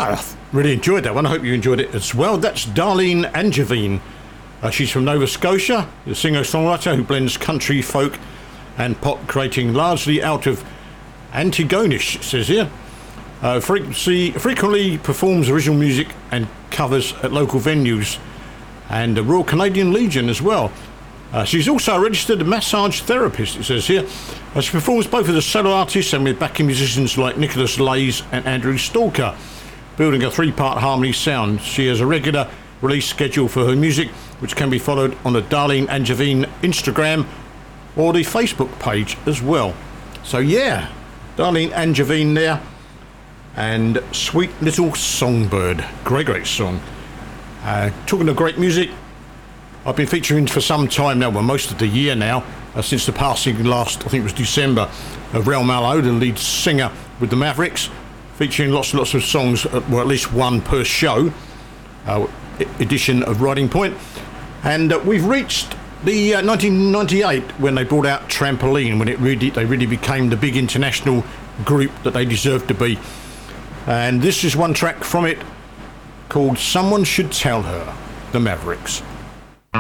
I really enjoyed that one. I hope you enjoyed it as well. That's Darlene Angevine. She's from Nova Scotia, the singer-songwriter who blends country, folk and pop, creating largely out of Antigonish, it says here. Frequently performs original music and covers at local venues and the Royal Canadian Legion as well. She's also a registered massage therapist, it says here. She performs both as a solo artist and with backing musicians like Nicholas Lays and Andrew Stalker, building a three-part harmony sound. She has a regular release schedule for her music, which can be followed on the Darlene Angevine Instagram or the Facebook page as well. So yeah, Darlene Angevine there, and Sweet Little Songbird. Great song. Talking of great music, I've been featuring for some time now, well, most of the year now, since the passing last, I think it was December, of Rel Mallow, the lead singer with the Mavericks, featuring lots and lots of songs, well, at least one per show, edition of Riding Point. And we've reached the 1998 when they brought out Trampoline, when they really became the big international group that they deserved to be. And this is one track from it called Someone Should Tell Her, the Mavericks.